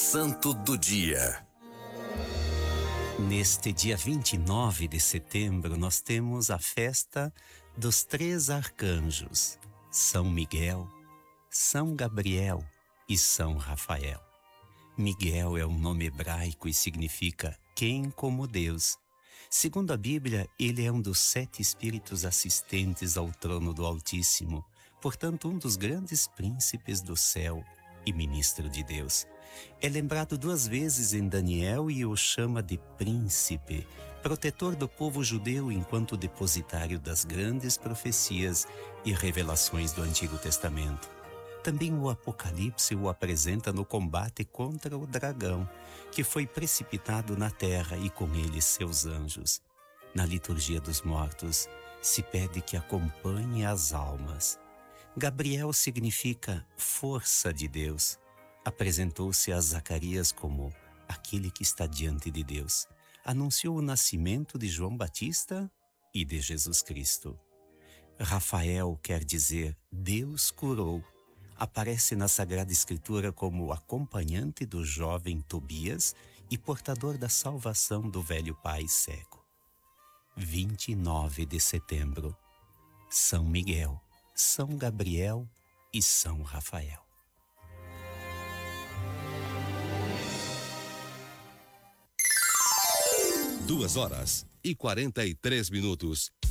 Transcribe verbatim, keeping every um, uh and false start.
Santo do Dia. Neste dia vinte e nove de setembro, nós temos a festa dos três arcanjos, São Miguel, São Gabriel e São Rafael. Miguel é um nome hebraico e significa quem como Deus. Segundo a Bíblia, ele é um dos sete espíritos assistentes ao trono do Altíssimo, portanto um dos grandes príncipes do céu e ministro de Deus. É lembrado duas vezes em Daniel e o chama de príncipe, protetor do povo judeu enquanto depositário das grandes profecias e revelações do Antigo Testamento. Também o Apocalipse o apresenta no combate contra o dragão, que foi precipitado na terra e com ele seus anjos. Na liturgia dos mortos, se pede que acompanhe as almas. Gabriel significa força de Deus. Apresentou-se a Zacarias como aquele que está diante de Deus. Anunciou o nascimento de João Batista e de Jesus Cristo. Rafael quer dizer Deus curou. Aparece na Sagrada Escritura como acompanhante do jovem Tobias e portador da salvação do velho pai cego. vinte e nove de setembro, São Miguel, São Gabriel e São Rafael. Duas horas e quarenta e três minutos.